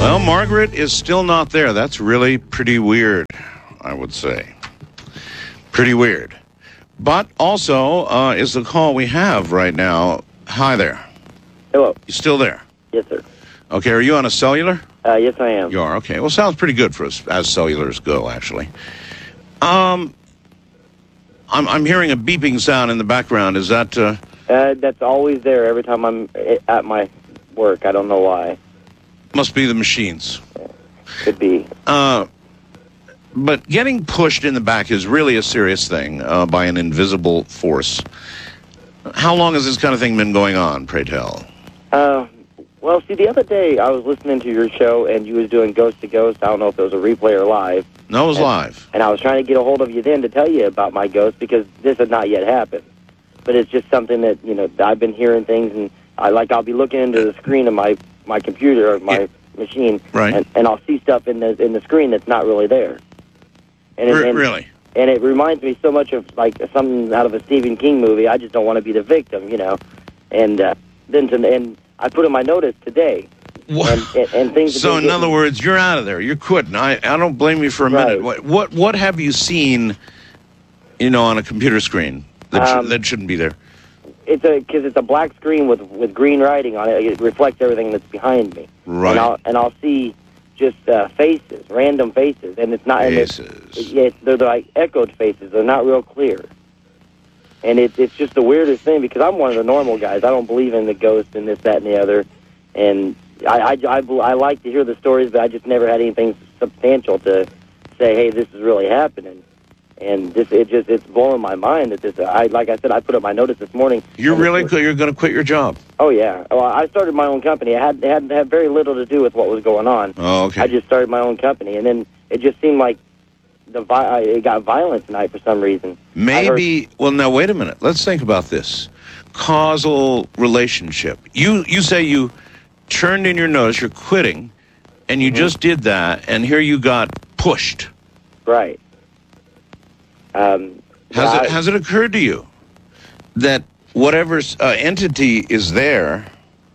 Well, Margaret is still not there. That's really pretty weird, I would say. Pretty weird. But also is the call we have right now. Hi there. Hello. You still there? Yes, sir. Okay, are you on a cellular? Yes, I am. You are, okay. Well, sounds pretty good for us, as cellulars go, actually. I'm hearing a beeping sound in the background. Is that... That's always there every time I'm at my work. I don't know why. Must be the machines. Could be. But getting pushed in the back is really a serious thing by an invisible force. How long has this kind of thing been going on, pray tell? Well, see, the other day I was listening to your show, and you was doing Ghost to Ghost. I don't know if it was a replay or live. No, it was live. And I was trying to get a hold of you then to tell you about my ghost, because this had not yet happened. But it's just something that, I've been hearing things, and I'll be looking into the screen of my computer or my machine, right. and I'll see stuff in the screen that's not really there. And really? And it reminds me so much of, like, something out of a Stephen King movie. I just don't want to be the victim, And then I put in my notice today. And things. So, in other words, you're out of there. You're quitting. I don't blame you for a minute. What have you seen, on a computer screen that shouldn't be there? Because it's a black screen with green writing on it. It reflects everything that's behind me. Right. And I'll see just faces, random faces, and it's not faces. They're like echoed faces. They're not real clear. And it's just the weirdest thing, because I'm one of the normal guys. I don't believe in the ghost and this, that, and the other. And I like to hear the stories, but I just never had anything substantial to say, hey, this is really happening. And it's blowing my mind that this. Like I said, I put up my notice this morning. You're going to quit your job? Oh yeah. Well, I started my own company. It had very little to do with what was going on. Oh, okay. I just started my own company, and then it just seemed like it got violent tonight for some reason. Maybe. Well, now wait a minute. Let's think about this causal relationship. You say you turned in your notice. You're quitting, and you just did that, and here you got pushed. Right. Has it occurred to you that whatever entity is there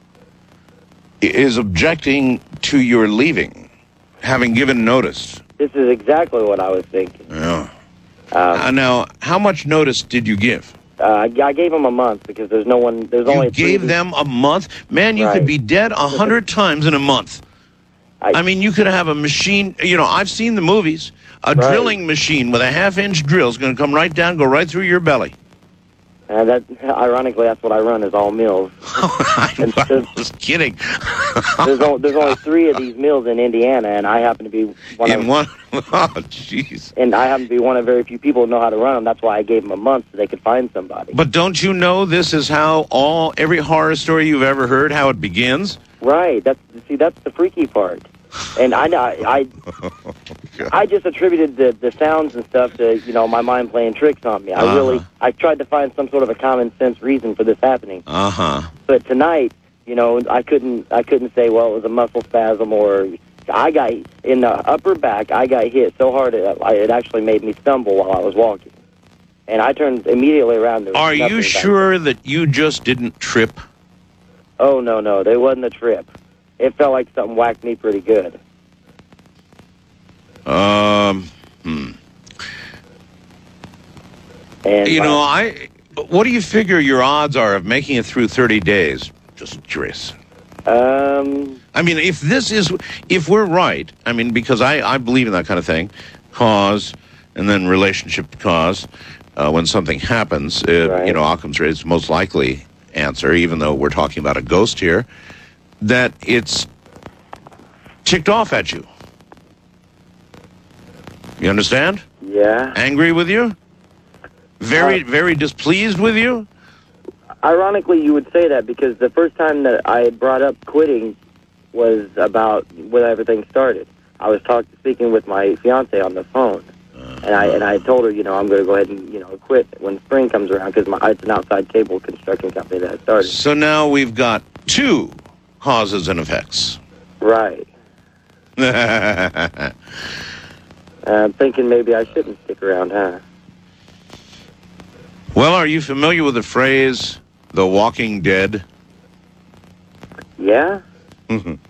is objecting to your leaving, having given notice? This is exactly what I was thinking. Yeah. Now, how much notice did you give? I gave them a month, because there's no one. There's only. You gave them a month? Man, you could be dead 100 times in a month. I mean, you could have a machine. I've seen the movies. A drilling machine with a half-inch drill is going to come right down, go right through your belly. Ironically, that's what I run, is all mills. I was kidding. there's only 3 of these mills in Indiana, and I happen to be one. Oh, jeez. And I happen to be one of very few people who know how to run them. That's why I gave them a month, so they could find somebody. But don't you know this is how every horror story you've ever heard, how it begins? Right. That's the freaky part. And I just attributed the sounds and stuff to, my mind playing tricks on me. I tried to find some sort of a common sense reason for this happening. But tonight, I couldn't say, well, it was a muscle spasm, or I got in the upper back. I got hit so hard it actually made me stumble while I was walking. And I turned immediately around. Are you sure that you just didn't trip? Oh, no, there wasn't a trip. It felt like something whacked me pretty good. And what do you figure your odds are of making it through 30 days? Just curious. I mean, if we're right, I mean, because I believe in that kind of thing, cause and then relationship to cause, when something happens, Occam's razor is most likely answer, even though we're talking about a ghost here, that it's ticked off at you. You understand? Yeah. Angry with you? Very displeased with you? Ironically, you would say that, because the first time that I had brought up quitting was about when everything started. I was speaking with my fiance on the phone, and I told her, I'm going to go ahead and quit when spring comes around, because it's an outside cable construction company that I started. So now we've got 2 causes and effects. Right. I'm thinking maybe I shouldn't stick around, huh? Well, are you familiar with the phrase, The Walking Dead? Yeah?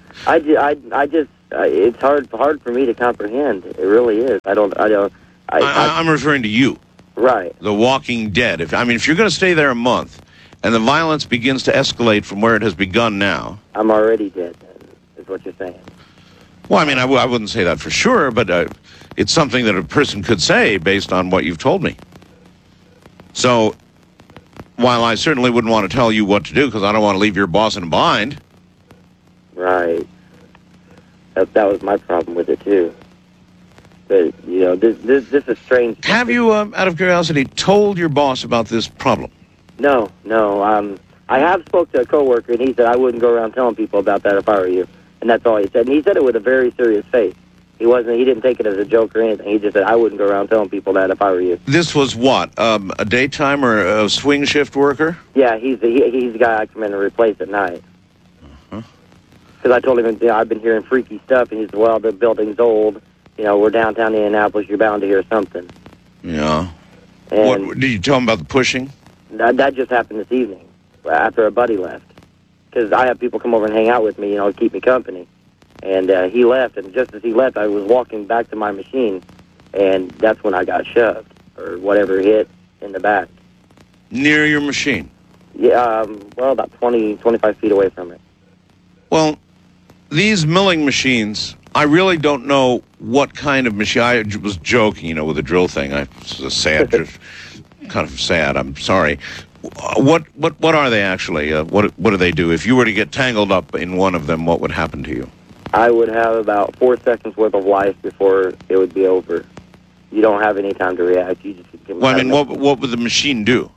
It's hard for me to comprehend. It really is. I'm referring to you. Right. The Walking Dead. If you're going to stay there a month and the violence begins to escalate from where it has begun now. I'm already dead, is what you're saying. Well, I wouldn't say that for sure, but it's something that a person could say based on what you've told me. So, while I certainly wouldn't want to tell you what to do because I don't want to leave your boss in a bind. Right. That was my problem with it, too. But, this is strange. Have you, out of curiosity, told your boss about this problem? No. I have spoke to a coworker, and he said I wouldn't go around telling people about that if I were you. And that's all he said. And he said it with a very serious face. He didn't take it as a joke or anything. He just said, I wouldn't go around telling people that if I were you. This was what? A daytime or a swing shift worker? Yeah, he's the guy I come in and replace at night. Because I told him, I've been hearing freaky stuff, and he said, well, the building's old. We're downtown Indianapolis. You're bound to hear something. Yeah. And what did you tell him about the pushing? That just happened this evening after a buddy left. Because I have people come over and hang out with me, to keep me company. And he left, and just as he left, I was walking back to my machine, and that's when I got shoved, or whatever hit in the back. Near your machine? Yeah, about 20, 25 feet away from it. Well, these milling machines, I really don't know what kind of machine. I was joking, with the drill thing. It's sad, kind of sad. I'm sorry. What are they actually? What do they do? If you were to get tangled up in one of them, what would happen to you? I would have about 4 seconds worth of life before it would be over. You don't have any time to react. You just can. Well, what would the machine do?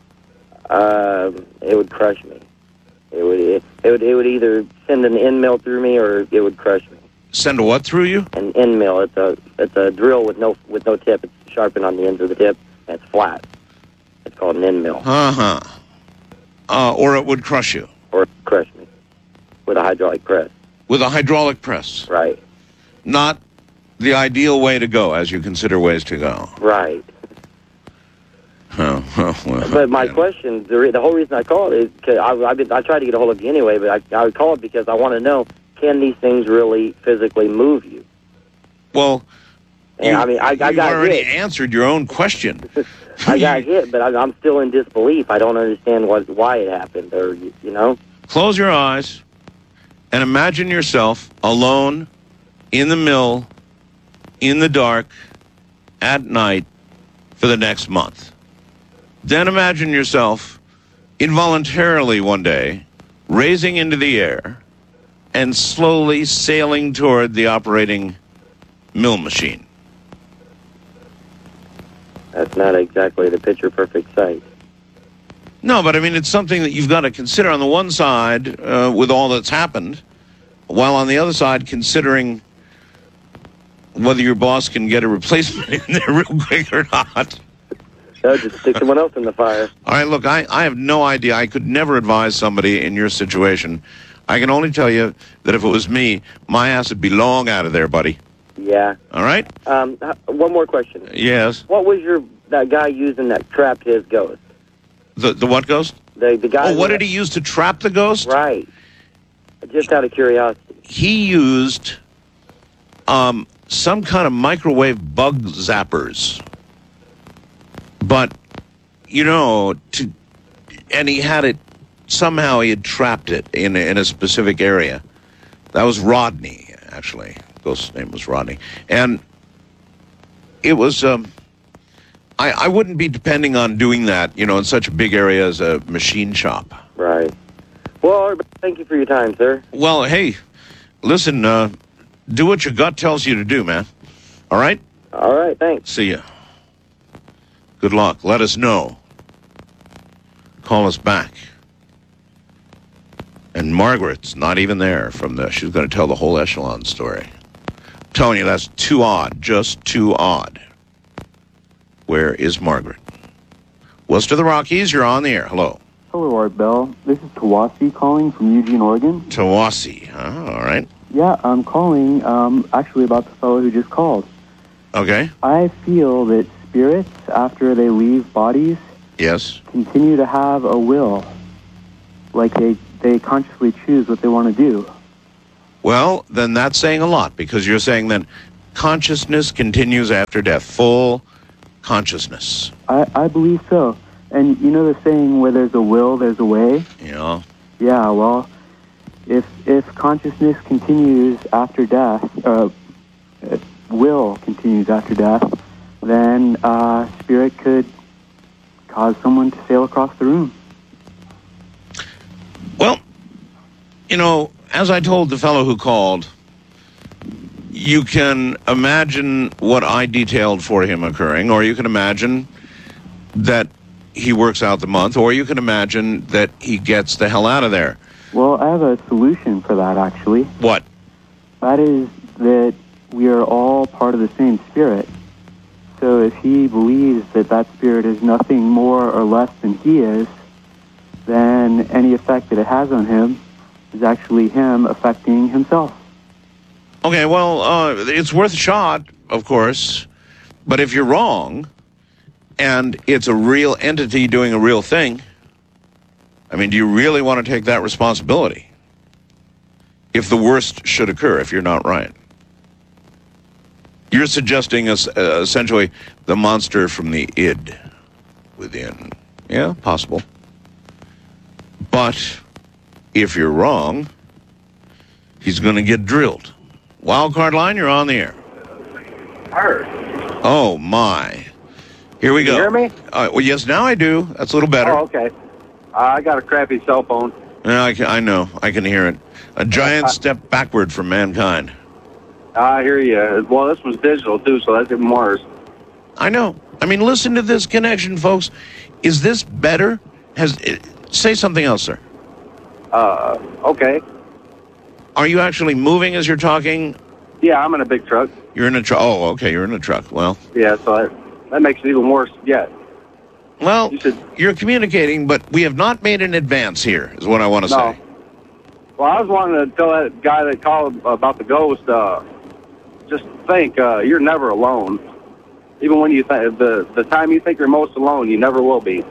It would crush me. It would either send an end mill through me or it would crush me. Send a what through you? An end mill. It's a drill with no tip. It's sharpened on the ends of the tip and it's flat. It's called an end mill. Or it would crush you. Or crush me with a hydraulic press. With a hydraulic press. Right. Not the ideal way to go, as you consider ways to go. Right. Well, but my question, the whole reason I called is because I tried to get a hold of you anyway, but I called because I want to know, can these things really physically move you? Well, I got already hit. Answered your own question. I got hit, but I'm still in disbelief. I don't understand why it happened, or Close your eyes and imagine yourself alone in the mill, in the dark, at night for the next month. Then imagine yourself involuntarily one day raising into the air and slowly sailing toward the operating mill machine. That's not exactly the picture-perfect sight. No, but it's something that you've got to consider on the one side with all that's happened, while on the other side considering whether your boss can get a replacement in there real quick or not. No, just stick someone else in the fire. All right, look, I have no idea. I could never advise somebody in your situation. I can only tell you that if it was me, my ass would be long out of there, buddy. Yeah. All right? One more question. Yes? What was that guy using that trapped his ghost? The what ghost? The guy. Oh, what did he use to trap the ghost? Right. Just out of curiosity. He used some kind of microwave bug zappers. But, and he had it, somehow he had trapped it in a specific area. That was Rodney, actually. Ghost's name was Rodney. And it was, I wouldn't be depending on doing that, in such a big area as a machine shop. Right. Well, thank you for your time, sir. Well, hey, listen, do what your gut tells you to do, man. All right? All right, thanks. See ya. Good luck. Let us know. Call us back. And Margaret's not even there she's going to tell the whole Echelon story. I'm telling you, that's too odd. Just too odd. Where is Margaret? West of the Rockies, you're on the air. Hello. Hello, Art Bell. This is Tawasi calling from Eugene, Oregon. Tawasi. All right. Yeah, I'm calling actually about the fellow who just called. Okay. I feel that spirits, after they leave bodies, yes, continue to have a will. Like they consciously choose what they want to do. Well, then that's saying a lot, because you're saying that consciousness continues after death, full consciousness. I believe so. And you know the saying, where there's a will, there's a way? Yeah. Yeah, well, if consciousness continues after death, will continues after death, then spirit could cause someone to sail across the room. Well, you know, as I told the fellow who called, you can imagine what I detailed for him occurring, or you can imagine that he works out the month, or you can imagine that he gets the hell out of there. Well, I have a solution for that, actually. What? That is that we are all part of the same spirit. So if he believes that that spirit is nothing more or less than he is, then any effect that it has on him is actually him affecting himself. Okay, well, it's worth a shot, of course, but if you're wrong, and it's a real entity doing a real thing, I mean, do you really want to take that responsibility if the worst should occur, if you're not right? You're suggesting essentially the monster from the id within. Yeah, possible. But if you're wrong, he's going to get drilled. Wildcard line, you're on the air. Heard. Oh, my. Here we go. You hear me? Well, yes, now I do. That's a little better. Oh, okay. I got a crappy cell phone. Yeah, I know. I can hear it. A giant step backward for mankind. I hear you. Well, this was digital, too, so that's even worse. I know. I mean, listen to this connection, folks. Is this better? Say something else, sir. Okay. Are you actually moving as you're talking? Yeah, I'm in a big truck. You're in a truck. Oh, okay, you're in a truck. Well. Yeah, so that makes it even worse yet. Well, you're communicating, but we have not made an advance here, is what I want to say. Well, I was wanting to tell that guy that called about the ghost, just think, you're never alone. Even when you the time you think you're most alone, you never will be.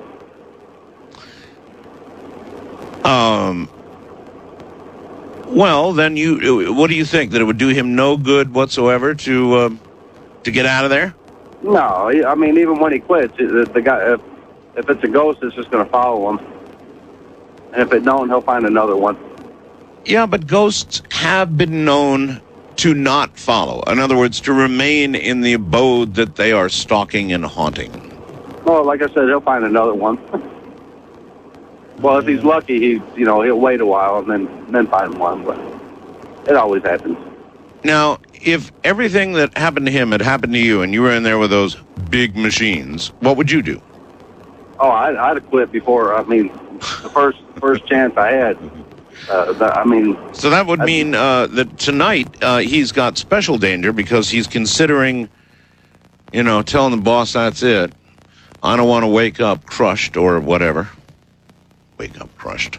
Well, then what do you think? That it would do him no good whatsoever to get out of there? No, I mean, even when he quits, the guy, if it's a ghost, it's just going to follow him. And if it don't, he'll find another one. Yeah, but ghosts have been known to not follow. In other words, to remain in the abode that they are stalking and haunting. Well, like I said, he'll find another one. Well, if he's lucky, he'll wait a while and then find one. But it always happens. Now, if everything that happened to him had happened to you and you were in there with those big machines, what would you do? Oh, I'd have quit before. I mean, the first chance I had. So that would mean that tonight he's got special danger because he's considering, telling the boss, that's it. I don't want to wake up crushed or whatever. Wake up crushed.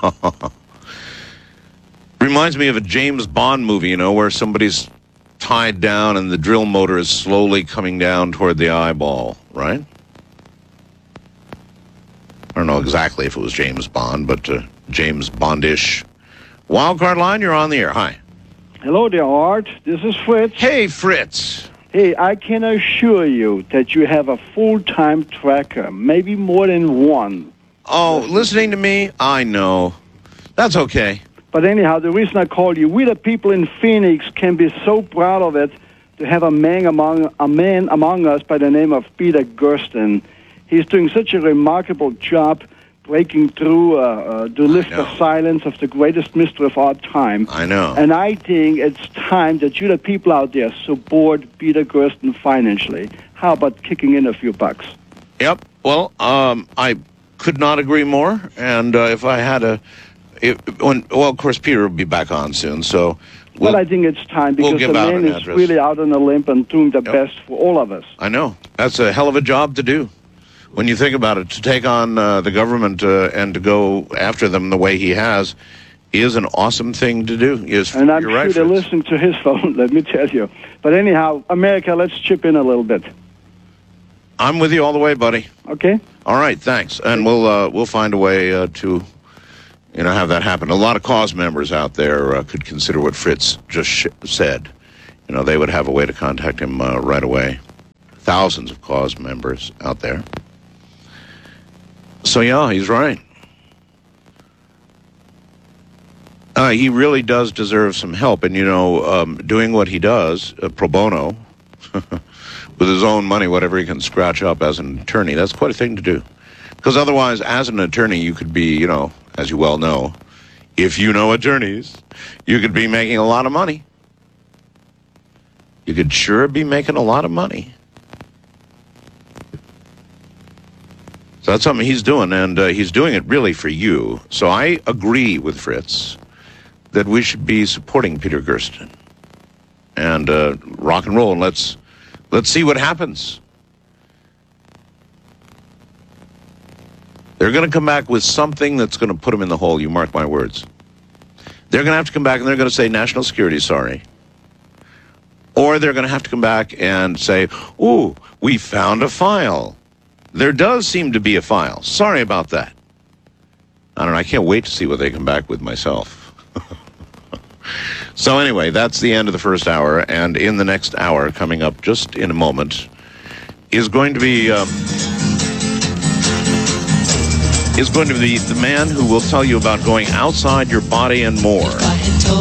Reminds me of a James Bond movie, where somebody's tied down and the drill motor is slowly coming down toward the eyeball, right? I don't know exactly if it was James Bond, but James Bondish. Wildcard line, you're on the air. Hi. Hello there, Art. This is Fritz. Hey, Fritz. Hey, I can assure you that you have a full-time tracker, maybe more than one. Oh, listening to me? I know. That's okay. But anyhow, the reason I called you, we the people in Phoenix can be so proud of it to have a man among us by the name of Peter Gersten. He's doing such a remarkable job breaking through to lift the silence of the greatest mystery of our time. I know. And I think it's time that you the people out there support Peter Gersten financially. How about kicking in a few bucks? Yep. Well, I could not agree more. And if I had of course, Peter will be back on soon, so... But I think it's time because the man is really out on a limb and doing the best for all of us. I know. That's a hell of a job to do. When you think about it, to take on the government and to go after them the way he has is an awesome thing to do. And I'm sure they're listening to his phone, let me tell you. But anyhow, America, let's chip in a little bit. I'm with you all the way, buddy. Okay. All right, thanks. And we'll find a way to have that happen. A lot of cause members out there could consider what Fritz just said. They would have a way to contact him right away. Thousands of cause members out there. So, yeah, he's right. He really does deserve some help. And, doing what he does, pro bono, with his own money, whatever he can scratch up as an attorney, that's quite a thing to do. Because otherwise, as an attorney, you could be, as you well know, if you know attorneys, you could be making a lot of money. You could sure be making a lot of money. So that's something he's doing, and he's doing it really for you. So I agree with Fritz that we should be supporting Peter Gersten and rock and roll, and let's see what happens. They're going to come back with something that's going to put them in the hole, you mark my words. They're going to have to come back and they're going to say, national security, sorry. Or they're going to have to come back and say, ooh, we found a file. There does seem to be a file. Sorry about that. I don't know. I can't wait to see what they come back with myself. So anyway, that's the end of the first hour. And in the next hour, coming up just in a moment, is going to be the man who will tell you about going outside your body and more.